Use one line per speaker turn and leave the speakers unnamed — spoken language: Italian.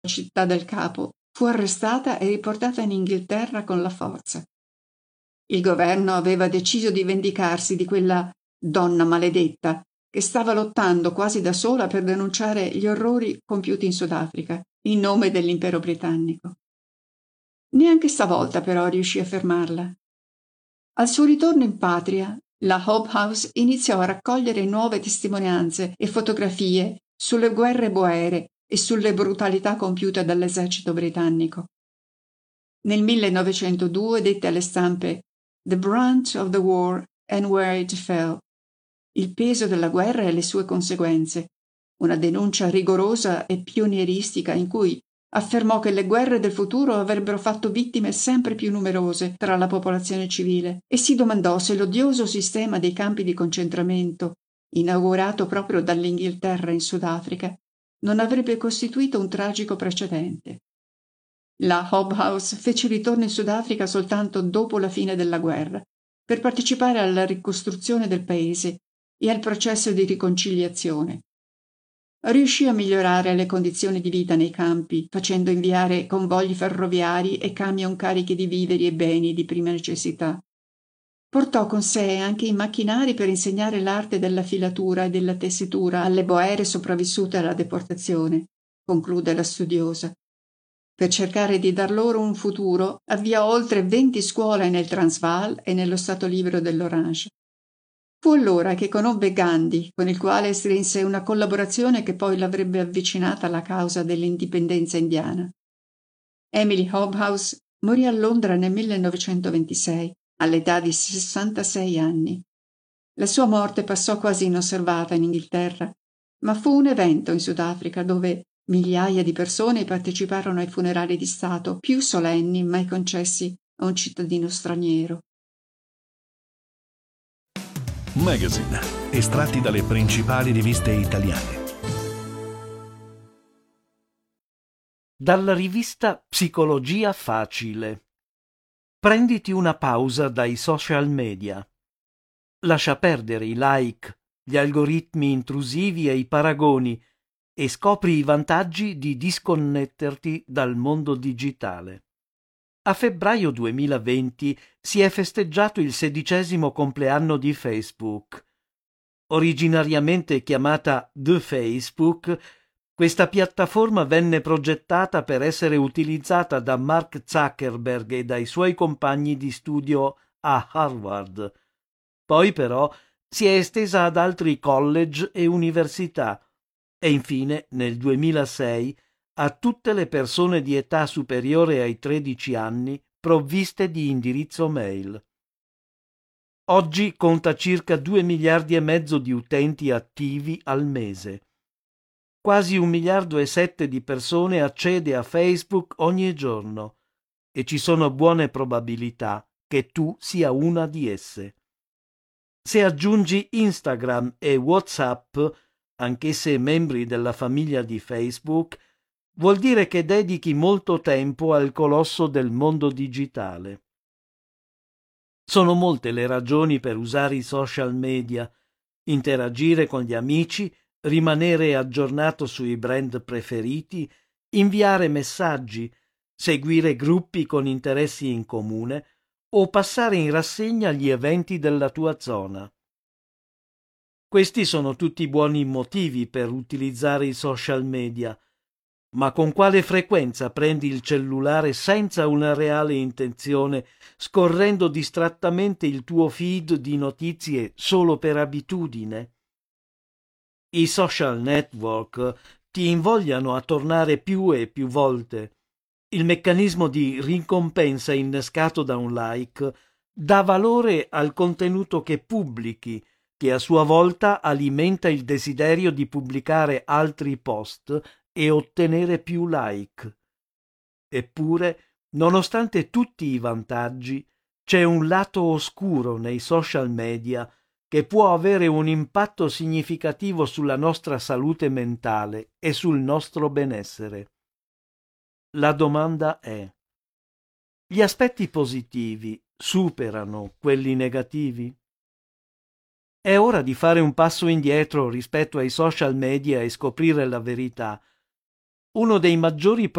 Città del Capo, fu arrestata e riportata in Inghilterra con la forza. Il governo aveva deciso di vendicarsi di quella donna maledetta che stava lottando quasi da sola per denunciare gli orrori compiuti in Sudafrica in nome dell'impero britannico. Neanche stavolta però riuscì a fermarla. Al suo ritorno in patria, la Hope House iniziò a raccogliere nuove testimonianze e fotografie sulle guerre boere e sulle brutalità compiute dall'esercito britannico. Nel 1902 dette alle stampe The Brunt of the War and Where it Fell, il peso della guerra e le sue conseguenze, una denuncia rigorosa e pionieristica in cui affermò che le guerre del futuro avrebbero fatto vittime sempre più numerose tra la popolazione civile e si domandò se l'odioso sistema dei campi di concentramento, inaugurato proprio dall'Inghilterra in Sudafrica, non avrebbe costituito un tragico precedente. La Hope House fece ritorno in Sudafrica soltanto dopo la fine della guerra, per partecipare alla ricostruzione del paese e al processo di riconciliazione. Riuscì a migliorare le condizioni di vita nei campi, facendo inviare convogli ferroviari e camion carichi di viveri e beni di prima necessità. Portò con sé anche i macchinari per insegnare l'arte della filatura e della tessitura alle boere sopravvissute alla deportazione, conclude la studiosa. Per cercare di dar loro un futuro, avviò oltre 20 scuole nel Transvaal e nello Stato libero dell'Orange. Fu allora che conobbe Gandhi, con il quale strinse una collaborazione che poi l'avrebbe avvicinata alla causa dell'indipendenza indiana. Emily Hobhouse morì a Londra nel 1926, all'età di 66 anni. La sua morte passò quasi inosservata in Inghilterra, ma fu un evento in Sudafrica dove migliaia di persone parteciparono ai funerali di Stato più solenni mai concessi a un cittadino straniero.
Magazine, estratti dalle principali riviste italiane.
Dalla rivista Psicologia Facile. Prenditi una pausa dai social media. Lascia perdere i like, gli algoritmi intrusivi e i paragoni e scopri i vantaggi di disconnetterti dal mondo digitale. A febbraio 2020 si è festeggiato il 16° compleanno di Facebook. Originariamente chiamata The Facebook, questa piattaforma venne progettata per essere utilizzata da Mark Zuckerberg e dai suoi compagni di studio a Harvard. Poi però si è estesa ad altri college e università e infine nel 2006 a tutte le persone di età superiore ai 13 anni provviste di indirizzo mail. Oggi conta circa 2,5 miliardi di utenti attivi al mese. Quasi 1,7 miliardi di persone accede a Facebook ogni giorno e ci sono buone probabilità che tu sia una di esse. Se aggiungi Instagram e WhatsApp, anch'esse membri della famiglia di Facebook, vuol dire che dedichi molto tempo al colosso del mondo digitale. Sono molte le ragioni per usare i social media, interagire con gli amici, rimanere aggiornato sui brand preferiti, inviare messaggi, seguire gruppi con interessi in comune o passare in rassegna gli eventi della tua zona. Questi sono tutti buoni motivi per utilizzare i social media, ma con quale frequenza prendi il cellulare senza una reale intenzione, scorrendo distrattamente il tuo feed di notizie solo per abitudine? I social network ti invogliano a tornare più e più volte. Il meccanismo di ricompensa innescato da un like dà valore al contenuto che pubblichi, che a sua volta alimenta il desiderio di pubblicare altri post e ottenere più like. Eppure, nonostante tutti i vantaggi, c'è un lato oscuro nei social media che può avere un impatto significativo sulla nostra salute mentale e sul nostro benessere. La domanda è: gli aspetti positivi superano quelli negativi? È ora di fare un passo indietro rispetto ai social media e scoprire la verità. Uno dei maggiori